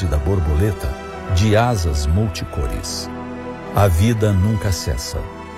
saudade da borboleta de asas multicores. A vida nunca cessa.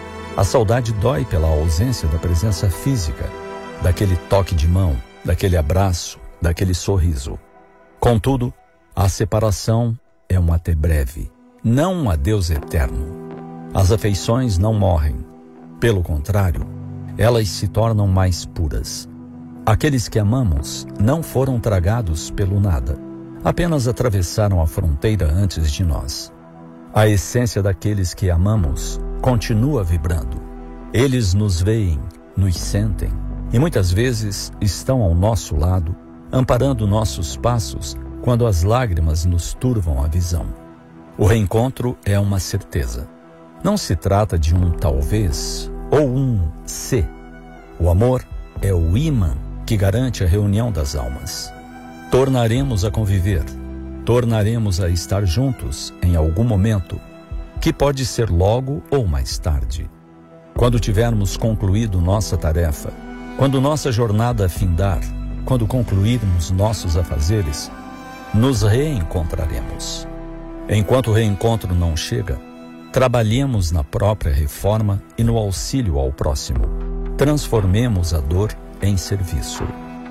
A saudade dói pela ausência da presença física, daquele toque de mão, daquele abraço, daquele sorriso. Contudo, a separação é um até breve, não um adeus eterno. As afeições não morrem. Pelo contrário, elas se tornam mais puras. Aqueles que amamos não foram tragados pelo nada, apenas atravessaram a fronteira antes de nós. A essência daqueles que amamos continua vibrando. Eles nos veem, nos sentem e muitas vezes estão ao nosso lado, amparando nossos passos quando as lágrimas nos turvam a visão. O reencontro é uma certeza. Não se trata de um talvez ou um se. O amor é o ímã que garante a reunião das almas. Tornaremos a conviver, tornaremos a estar juntos em algum momento, que pode ser logo ou mais tarde. Quando tivermos concluído nossa tarefa, quando nossa jornada findar, quando concluirmos nossos afazeres, nos reencontraremos. Enquanto o reencontro não chega, trabalhemos na própria reforma e no auxílio ao próximo. Transformemos a dor em serviço.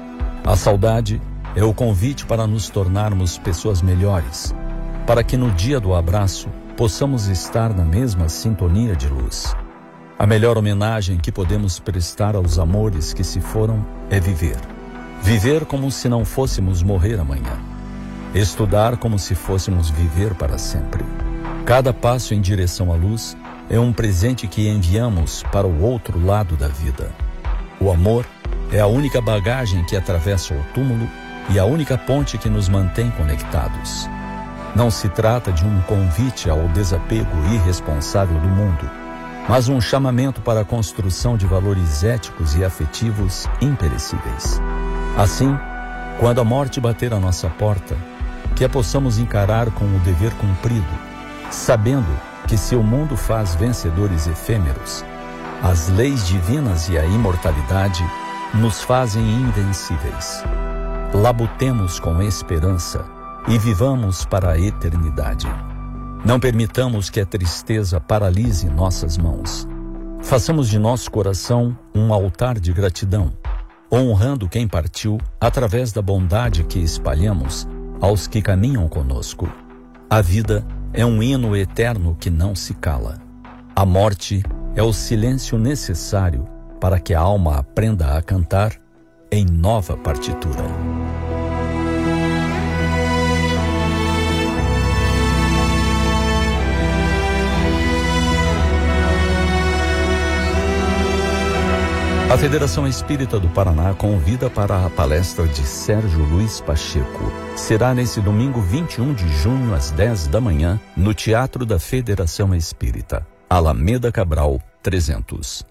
A saudade é o convite para nos tornarmos pessoas melhores, para que no dia do abraço possamos estar na mesma sintonia de luz. A melhor homenagem que podemos prestar aos amores que se foram é viver. Viver como se não fôssemos morrer amanhã. Estudar como se fôssemos viver para sempre. Cada passo em direção à luz é um presente que enviamos para o outro lado da vida. O amor é a única bagagem que atravessa o túmulo e a única ponte que nos mantém conectados. Não se trata de um convite ao desapego irresponsável do mundo, mas um chamamento para a construção de valores éticos e afetivos imperecíveis. Assim, quando a morte bater à nossa porta, que a possamos encarar com o dever cumprido, sabendo que se o mundo faz vencedores efêmeros, as leis divinas e a imortalidade nos fazem invencíveis. Labutemos com esperança e vivamos para a eternidade. Não permitamos que a tristeza paralise nossas mãos. Façamos de nosso coração um altar de gratidão, honrando quem partiu através da bondade que espalhamos aos que caminham conosco. A vida é um hino eterno que não se cala. A morte é o silêncio necessário para que a alma aprenda a cantar em nova partitura. A Federação Espírita do Paraná convida para a palestra de Sérgio Luiz Pacheco. Será nesse domingo 21 de junho, às 10 da manhã, no Teatro da Federação Espírita, Alameda Cabral, 300.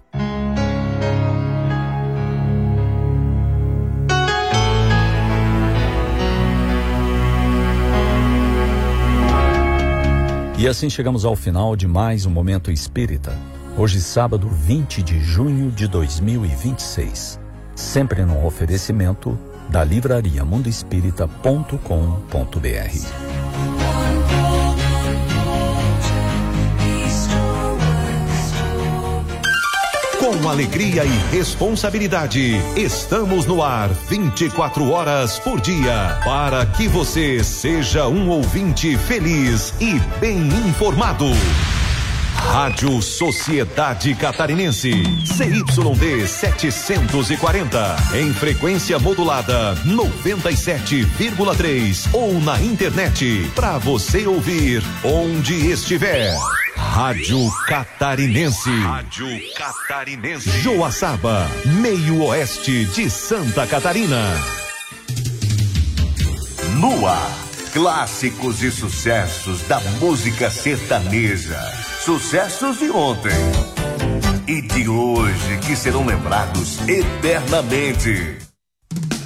E assim chegamos ao final de mais um Momento Espírita. Hoje, sábado, 20 de junho de 2026. Sempre num oferecimento da livraria mundoespírita.com.br. Com alegria e responsabilidade, estamos no ar 24 horas por dia, para que você seja um ouvinte feliz e bem informado. Rádio Sociedade Catarinense, CYD 740, em frequência modulada 97,3 ou na internet, para você ouvir onde estiver. Rádio Catarinense. Rádio Catarinense. Joaçaba, meio oeste de Santa Catarina. No ar, clássicos e sucessos da música sertaneja. Sucessos de ontem e de hoje que serão lembrados eternamente.